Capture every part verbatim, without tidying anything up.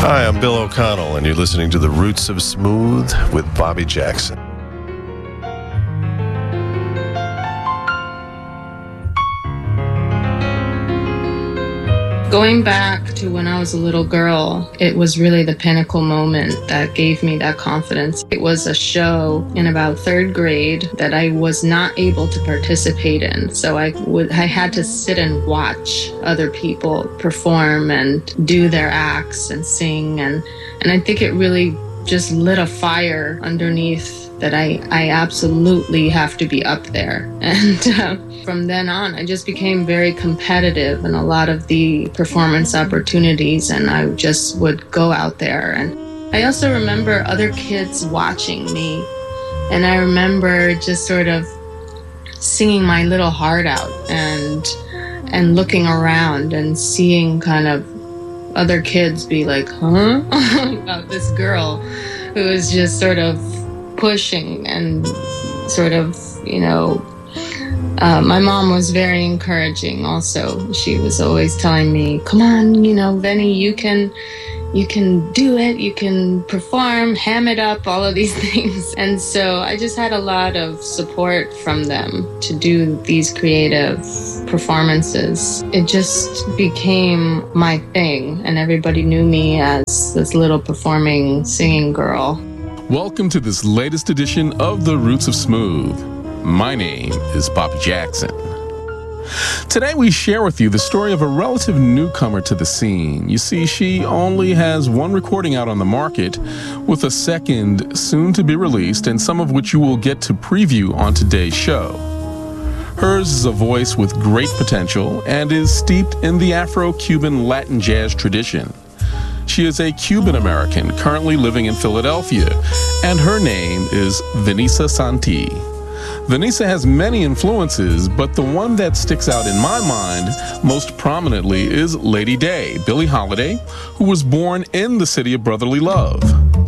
Hi, I'm Bill O'Connell, and you're listening to The Roots of Smooth with Bobby Jackson. Going back to when I was a little girl, it was really the pinnacle moment that gave me that confidence. It was a show in about third grade that I was not able to participate in. So I would, I had to sit and watch other people perform and do their acts and sing. And, and I think it really just lit a fire underneath that I, I absolutely have to be up there. And uh, from then on, I just became very competitive in a lot of the performance opportunities, and I just would go out there. And I also remember other kids watching me, and I remember just sort of singing my little heart out and and looking around and seeing kind of other kids be like, huh? About this girl who was just sort of pushing and sort of, you know, uh, my mom was very encouraging also. She was always telling me, come on, you know, Benny, you can, you can do it, you can perform, ham it up, all of these things. And so I just had a lot of support from them to do these creative performances. It just became my thing, and everybody knew me as this little performing, singing girl. Welcome to this latest edition of The Roots of Smooth. My name is Bobby Jackson. Today we share with you the story of a relative newcomer to the scene. You see, she only has one recording out on the market, with a second soon to be released, and some of which you will get to preview on today's show. Hers is a voice with great potential and is steeped in the Afro-Cuban Latin jazz tradition. She is a Cuban-American currently living in Philadelphia, and her name is Vanessa Santi. Vanessa has many influences, but the one that sticks out in my mind most prominently is Lady Day, Billie Holiday, who was born in the city of brotherly love.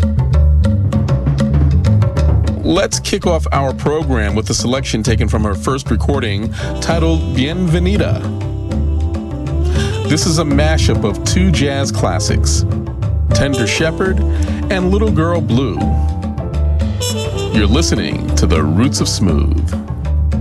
Let's kick off our program with a selection taken from her first recording titled Bienvenida. This is a mashup of two jazz classics, Tender Shepherd and Little Girl Blue. You're listening to The Roots of Smooth.